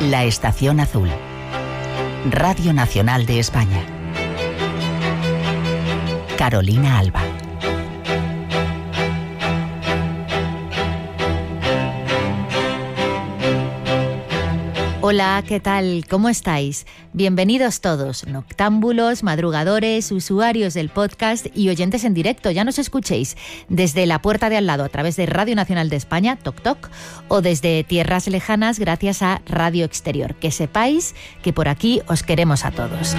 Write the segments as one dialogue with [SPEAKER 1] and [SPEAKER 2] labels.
[SPEAKER 1] La Estación Azul. Radio Nacional de España. Carolina Alba.
[SPEAKER 2] Hola, ¿qué tal? ¿Cómo estáis? Bienvenidos todos, noctámbulos, madrugadores, usuarios del podcast y oyentes en directo. Ya nos escuchéis desde la puerta de al lado a través de Radio Nacional de España, Toc Toc, o desde tierras lejanas gracias a Radio Exterior. Que sepáis que por aquí os queremos a todos.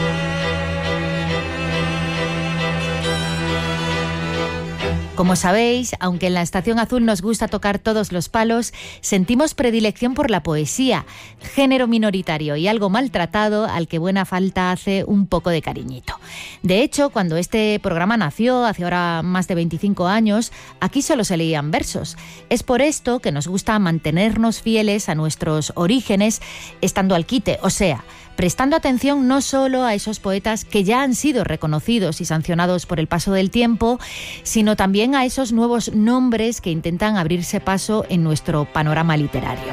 [SPEAKER 2] Como sabéis, aunque en la Estación Azul nos gusta tocar todos los palos, sentimos predilección por la poesía, género minoritario y algo maltratado al que buena falta hace un poco de cariñito. De hecho, cuando este programa nació, hace ahora más de 25 años, aquí solo se leían versos. Es por esto que nos gusta mantenernos fieles a nuestros orígenes, estando al quite, o sea, prestando atención no solo a esos poetas que ya han sido reconocidos y sancionados por el paso del tiempo, sino también a esos nuevos nombres que intentan abrirse paso en nuestro panorama literario.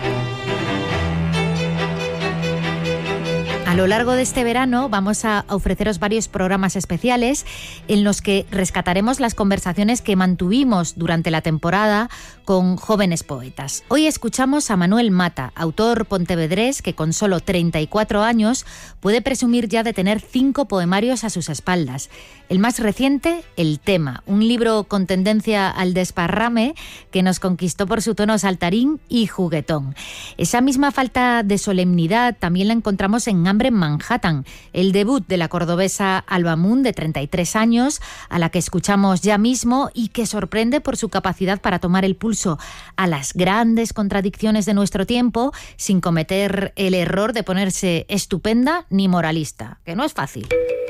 [SPEAKER 2] A lo largo de este verano vamos a ofreceros varios programas especiales en los que rescataremos las conversaciones que mantuvimos durante la temporada con jóvenes poetas. Hoy escuchamos a Manuel Mata, autor pontevedrés que con solo 34 años puede presumir ya de tener 5 poemarios a sus espaldas. El más reciente, El Tema, un libro con tendencia al desparrame que nos conquistó por su tono saltarín y juguetón. Esa misma falta de solemnidad también la encontramos en Hambre en Manhattan, el debut de la cordobesa Alba Moon, de 33 años, a la que escuchamos ya mismo y que sorprende por su capacidad para tomar el pulso a las grandes contradicciones de nuestro tiempo sin cometer el error de ponerse estupenda ni moralista, que no es fácil.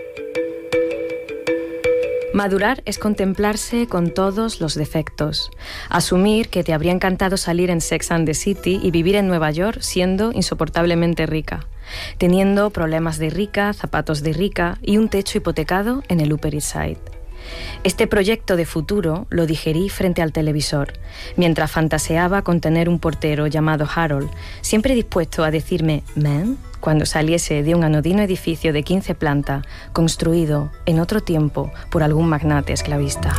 [SPEAKER 3] Madurar es contemplarse con todos los defectos. Asumir que te habría encantado salir en Sex and the City y vivir en Nueva York siendo insoportablemente rica, teniendo problemas de rica, zapatos de rica y un techo hipotecado en el Upper East Side. Este proyecto de futuro lo digerí frente al televisor, mientras fantaseaba con tener un portero llamado Harold, siempre dispuesto a decirme «man» cuando saliese de un anodino edificio de 15 plantas, construido en otro tiempo por algún magnate esclavista.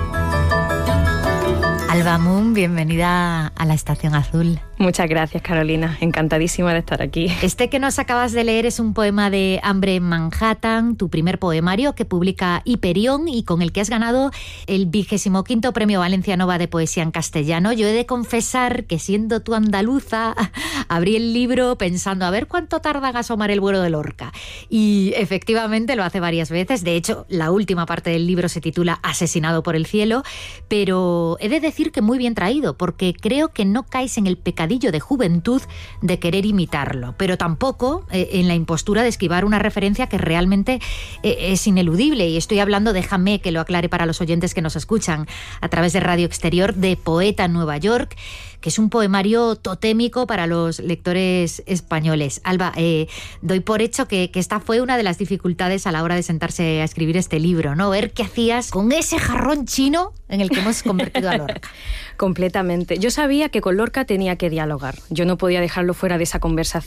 [SPEAKER 2] Alba Moon, bienvenida a la Estación Azul.
[SPEAKER 3] Muchas gracias, Carolina. Encantadísima de estar aquí.
[SPEAKER 2] Este que nos acabas de leer es un poema de Hambre en Manhattan, tu primer poemario que publica Hiperión y con el que has ganado el 25º Premio Valencia Nova de Poesía en Castellano. Yo he de confesar que, siendo tú andaluza, abrí el libro pensando a ver cuánto tarda en asomar el vuelo de Lorca. Y efectivamente lo hace varias veces. De hecho, la última parte del libro se titula Asesinado por el cielo, pero he de decir que muy bien traído, porque creo que no caes en el pecadillo de juventud de querer imitarlo, pero tampoco en la impostura de esquivar una referencia que realmente es ineludible. Y estoy hablando, déjame que lo aclare para los oyentes que nos escuchan a través de Radio Exterior, de Poeta en Nueva York, que es un poemario totémico para los lectores españoles. Alba, doy por hecho que esta fue una de las dificultades a la hora de sentarse a escribir este libro, ¿no? Ver qué hacías con ese jarrón chino en el que hemos convertido a Lorca.
[SPEAKER 3] Completamente. Yo sabía que con Lorca tenía que dialogar. Yo no podía dejarlo fuera de esa conversación.